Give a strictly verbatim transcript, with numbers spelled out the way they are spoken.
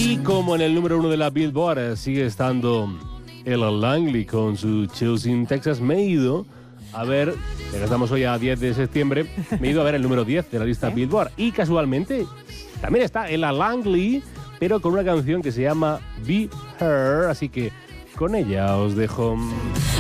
Y como en el número uno de la Billboard sigue estando Ella Langley con su Chills in Texas, me he ido a ver, ya que estamos hoy a diez de septiembre, me he ido a ver el número diez de la lista ¿Eh? Billboard. Y casualmente también está Ella Langley, pero con una canción que se llama Be Her, así que con ella os dejo.